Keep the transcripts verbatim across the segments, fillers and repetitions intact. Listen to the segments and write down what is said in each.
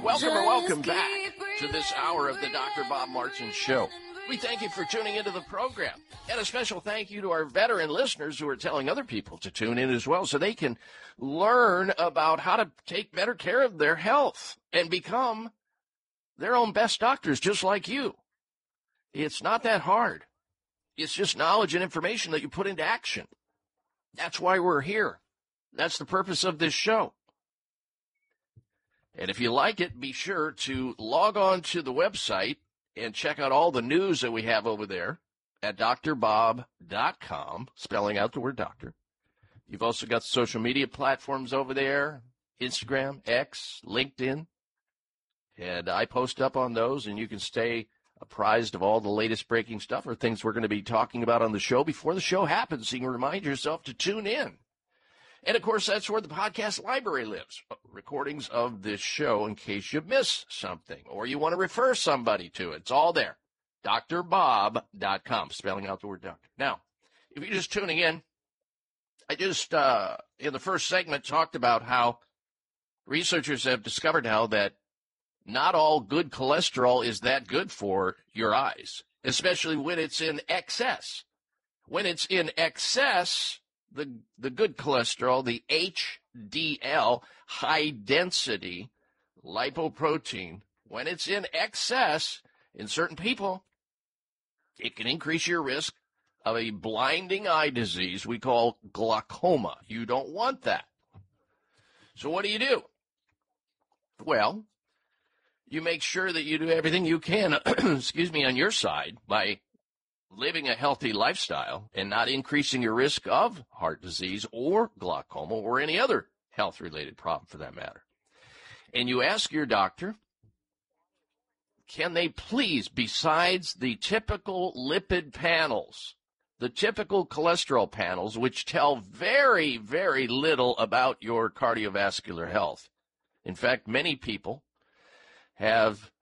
welcome or welcome back to this hour of the Doctor Bob Martin Show. We thank you for tuning into the program. And a special thank you to our veteran listeners who are telling other people to tune in as well so they can learn about how to take better care of their health and become their own best doctors just like you. It's not that hard. It's just knowledge and information that you put into action. That's why we're here. That's the purpose of this show. And if you like it, be sure to log on to the website and check out all the news that we have over there at D R bob dot com, spelling out the word doctor. You've also got social media platforms over there, Instagram, X, LinkedIn. And I post up on those, and you can stay apprised of all the latest breaking stuff or things we're going to be talking about on the show before the show happens, so you can remind yourself to tune in. And, of course, that's where the podcast library lives, recordings of this show in case you miss something or you want to refer somebody to it. It's all there, D R bob dot com, spelling out the word doctor. Now, if you're just tuning in, I just, uh, in the first segment, talked about how researchers have discovered now that not all good cholesterol is that good for your eyes, especially when it's in excess. When it's in excess, the the good cholesterol, the H D L, high-density lipoprotein, when it's in excess in certain people, it can increase your risk of a blinding eye disease we call glaucoma. You don't want that. So what do you do? Well, you make sure that you do everything you can, excuse me, on your side by living a healthy lifestyle and not increasing your risk of heart disease or glaucoma or any other health-related problem for that matter. And you ask your doctor, can they please, besides the typical lipid panels, the typical cholesterol panels, which tell very, very little about your cardiovascular health. In fact, many people have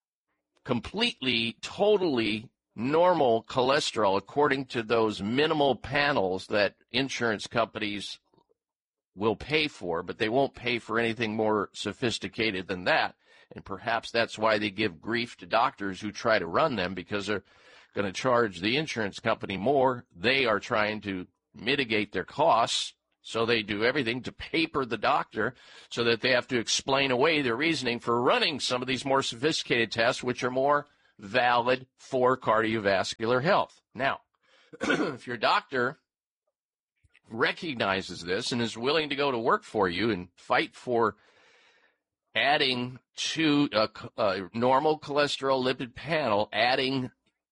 completely, totally normal cholesterol according to those minimal panels that insurance companies will pay for, but they won't pay for anything more sophisticated than that. And perhaps that's why they give grief to doctors who try to run them, because they're going to charge the insurance company more. They are trying to mitigate their costs, so they do everything to paper the doctor so that they have to explain away their reasoning for running some of these more sophisticated tests, which are more valid for cardiovascular health. Now, if your doctor recognizes this and is willing to go to work for you and fight for adding to a, a normal cholesterol lipid panel, adding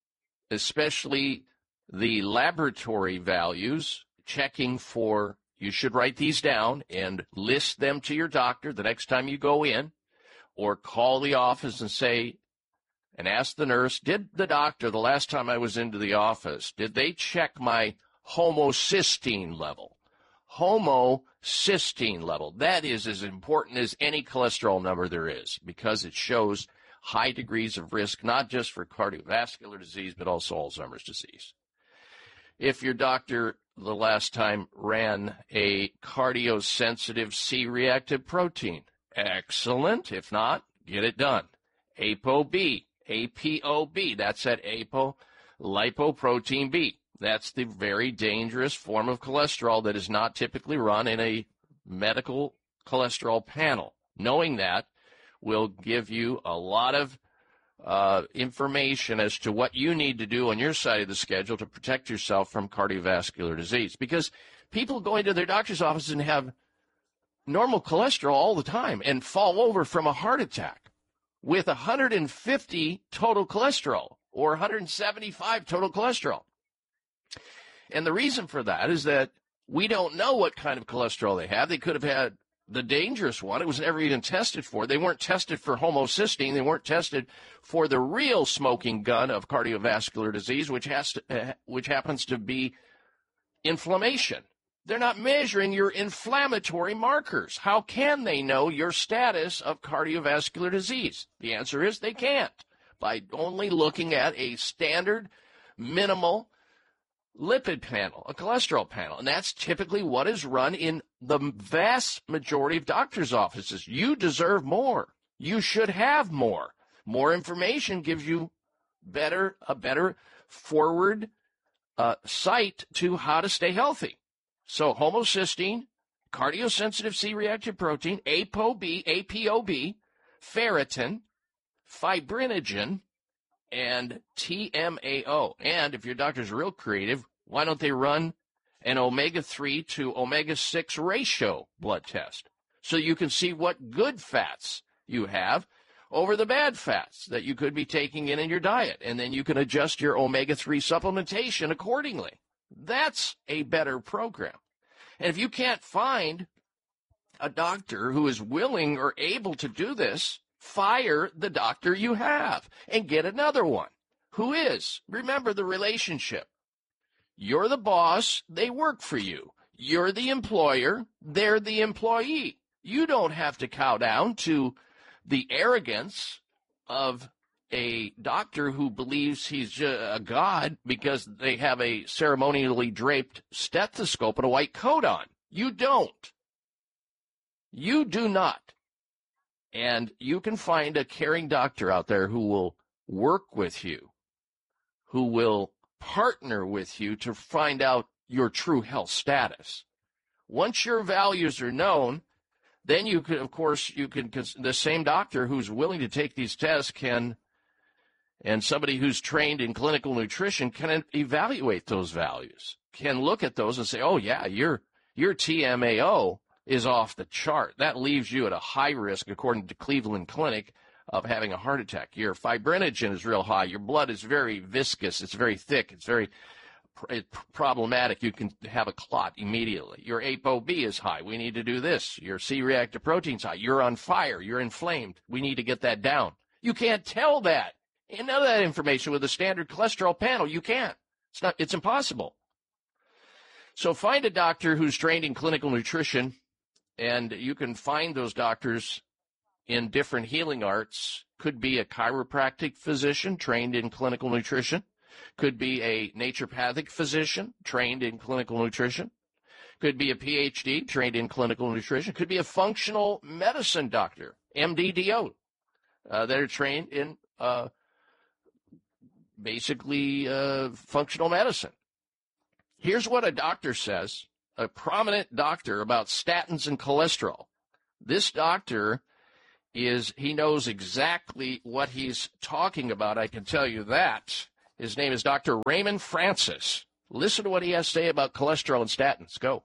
especially the laboratory values, checking for, you should write these down and list them to your doctor the next time you go in, or call the office and say, and ask the nurse, did the doctor, the last time I was into the office, did they check my homocysteine level? Homocysteine level. That is as important as any cholesterol number there is, because it shows high degrees of risk, not just for cardiovascular disease, but also Alzheimer's disease. If your doctor the last time ran a cardiosensitive C-reactive protein, excellent. If not, get it done. ApoB. A P O B, that's that apo lipoprotein B. That's the very dangerous form of cholesterol that is not typically run in a medical cholesterol panel. Knowing that will give you a lot of uh, information as to what you need to do on your side of the schedule to protect yourself from cardiovascular disease. Because people go into their doctor's office and have normal cholesterol all the time and fall over from a heart attack with one hundred fifty total cholesterol or one hundred seventy-five total cholesterol. And the reason for that is that we don't know what kind of cholesterol they have. They could have had the dangerous one. It was never even tested for. They weren't tested for homocysteine. They weren't tested for the real smoking gun of cardiovascular disease, which has to, uh, which happens to be inflammation. They're not measuring your inflammatory markers. How can they know your status of cardiovascular disease? The answer is they can't, by only looking at a standard minimal lipid panel, a cholesterol panel. And that's typically what is run in the vast majority of doctors' offices. You deserve more. You should have more. More information gives you better a better forward uh, sight to how to stay healthy. So homocysteine, cardiosensitive C-reactive protein, A P O B, A P O B, ferritin, fibrinogen, and T M A O. And if your doctor's real creative, why don't they run an omega three to omega six ratio blood test so you can see what good fats you have over the bad fats that you could be taking in in your diet, and then you can adjust your omega three supplementation accordingly. That's a better program. And if you can't find a doctor who is willing or able to do this, fire the doctor you have and get another one who is. Remember the relationship. You're the boss, they work for you. You're the employer, they're the employee. You don't have to cow down to the arrogance of a doctor who believes he's a god because they have a ceremonially draped stethoscope and a white coat on. You don't. You do not. And you can find a caring doctor out there who will work with you, who will partner with you to find out your true health status. Once your values are known, then you could, of course, you can, the same doctor who's willing to take these tests can, and somebody who's trained in clinical nutrition can evaluate those values, can look at those and say, oh, yeah, your, your T M A O is off the chart. That leaves you at a high risk, according to Cleveland Clinic, of having a heart attack. Your fibrinogen is real high. Your blood is very viscous. It's very thick. It's very It's problematic. You can have a clot immediately. Your A P O B is high. We need to do this. Your C-reactive protein's high. You're on fire. You're inflamed. We need to get that down. You can't tell that. And none of that information with a standard cholesterol panel. You can't. It's not. It's impossible. So find a doctor who's trained in clinical nutrition, and you can find those doctors in different healing arts. Could be a chiropractic physician trained in clinical nutrition. Could be a naturopathic physician trained in clinical nutrition. Could be a P H D trained in clinical nutrition. Could be a functional medicine doctor, M D D O, uh, that are trained in uh, basically uh, functional medicine. Here's what a doctor says, a prominent doctor, about statins and cholesterol. This doctor is, he knows exactly what he's talking about. I can tell you that. His name is Doctor Raymond Francis. Listen to what he has to say about cholesterol and statins. Go.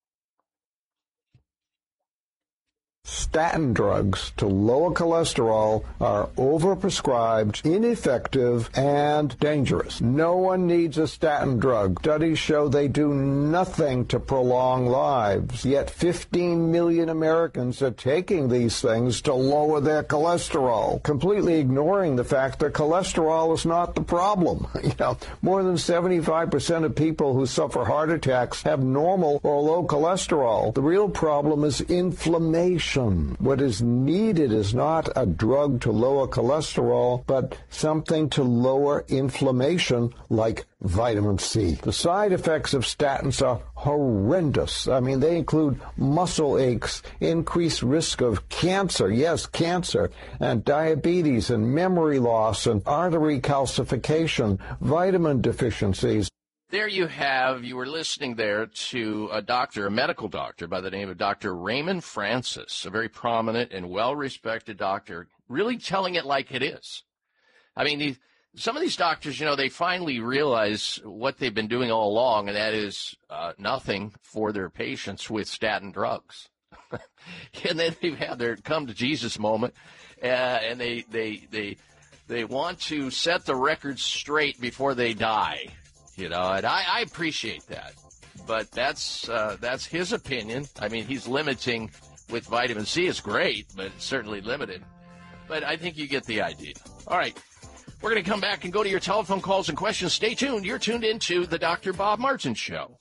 Statin drugs to lower cholesterol are overprescribed, ineffective, and dangerous. No one needs a statin drug. Studies show they do nothing to prolong lives. Yet fifteen million Americans are taking these things to lower their cholesterol, completely ignoring the fact that cholesterol is not the problem. You know, more than seventy-five percent of people who suffer heart attacks have normal or low cholesterol. The real problem is inflammation. What is needed is not a drug to lower cholesterol, but something to lower inflammation like vitamin C. The side effects of statins are horrendous. I mean, they include muscle aches, increased risk of cancer, yes, cancer, and diabetes and memory loss and artery calcification, vitamin deficiencies. There you have, you were listening there to a doctor, a medical doctor by the name of Doctor Raymond Francis, a very prominent and well-respected doctor, really telling it like it is. I mean, these, some of these doctors, you know, they finally realize what they've been doing all along, and that is uh, nothing for their patients with statin drugs. And then they've had their come to Jesus moment, uh, and they, they, they, they want to set the record straight before they die. You know, and I, I appreciate that, but that's uh, that's his opinion. I mean, he's limiting with vitamin C. It's great, but it's certainly limited. But I think you get the idea. All right, we're going to come back and go to your telephone calls and questions. Stay tuned. You're tuned into the Doctor Bob Martin Show.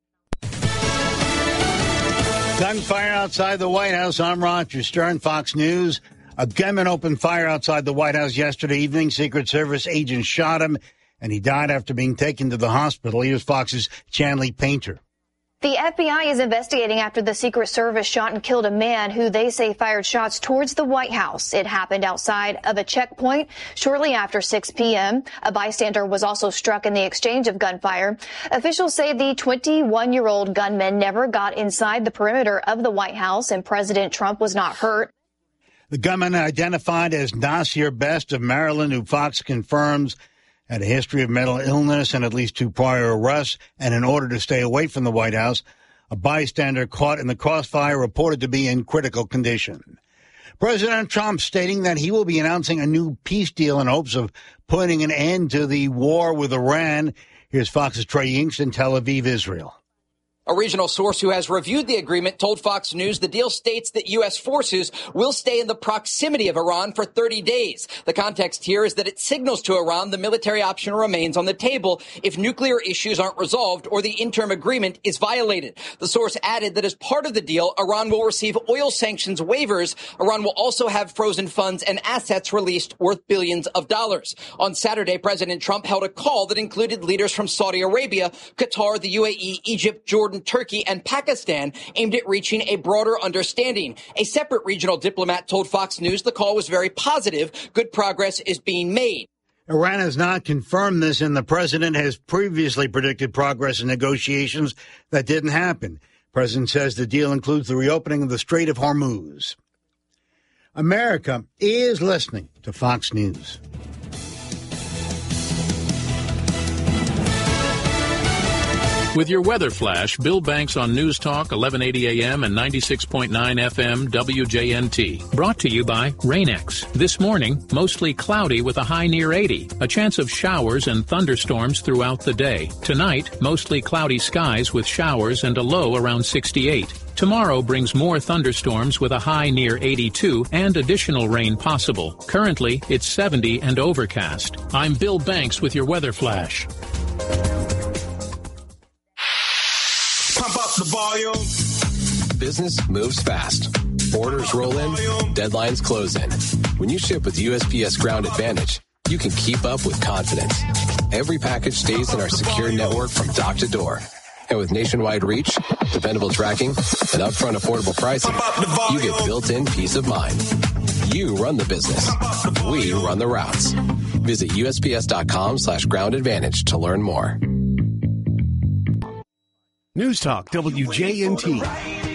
Gunfire outside the White House. I'm Roger Stern, Fox News. A gunman opened fire outside the White House yesterday evening. Secret Service agents shot him, and he died after being taken to the hospital. Here's Fox's Chanley Painter. The F B I is investigating after the Secret Service shot and killed a man who they say fired shots towards the White House. It happened outside of a checkpoint shortly after six p.m. A bystander was also struck in the exchange of gunfire. Officials say the twenty-one-year-old gunman never got inside the perimeter of the White House, and President Trump was not hurt. The gunman, identified as Nasir Best of Maryland, who Fox confirms had a history of mental illness and at least two prior arrests, and in order to stay away from the White House, a bystander caught in the crossfire reported to be in critical condition. President Trump stating that he will be announcing a new peace deal in hopes of putting an end to the war with Iran. Here's Fox's Trey Yingst in Tel Aviv, Israel. A regional source who has reviewed the agreement told Fox News the deal states that U S forces will stay in the proximity of Iran for thirty days. The context here is that it signals to Iran the military option remains on the table if nuclear issues aren't resolved or the interim agreement is violated. The source added that as part of the deal, Iran will receive oil sanctions waivers. Iran will also have frozen funds and assets released worth billions of dollars. On Saturday, President Trump held a call that included leaders from Saudi Arabia, Qatar, the U A E, Egypt, Jordan, Turkey, and Pakistan, aimed at reaching a broader understanding. A separate regional diplomat told Fox News the call was very positive. Good progress is being made. Iran has not confirmed this, and the president has previously predicted progress in negotiations that didn't happen. The president says the deal includes the reopening of the Strait of Hormuz. America is listening to Fox News. With your weather flash, Bill Banks on News Talk, eleven eighty A M and ninety-six point nine F M W J N T. Brought to you by Rain-X. This morning, mostly cloudy with a high near eighty. A chance of showers and thunderstorms throughout the day. Tonight, mostly cloudy skies with showers and a low around sixty-eight. Tomorrow brings more thunderstorms with a high near eighty-two and additional rain possible. Currently, it's seventy and overcast. I'm Bill Banks with your weather flash. Pump up the volume. Business moves fast. Orders roll in. Deadlines close in. When you ship with U S P S Ground Advantage, you can keep up with confidence. Every package stays in our secure network from dock to door. And with nationwide reach, dependable tracking, and upfront affordable pricing, you get built-in peace of mind. You run the business. We run the routes. Visit U S P S dot com slash ground advantage to learn more. News Talk W J N T